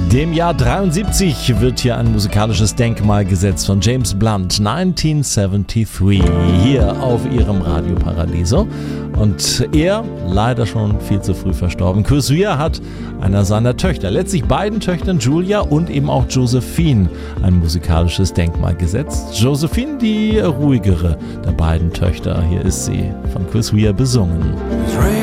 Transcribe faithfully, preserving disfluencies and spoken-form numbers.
Dem Jahr dreiundsiebzig wird hier ein musikalisches Denkmal gesetzt von James Blunt, neunzehnhundertdreiundsiebzig, hier auf ihrem Radio Paradiso. Und er, leider schon viel zu früh verstorben, Chris Rea hat einer seiner Töchter, letztlich beiden Töchtern, Julia und eben auch Josephine, ein musikalisches Denkmal gesetzt. Josephine, die ruhigere der beiden Töchter, hier ist sie von Chris Rea besungen.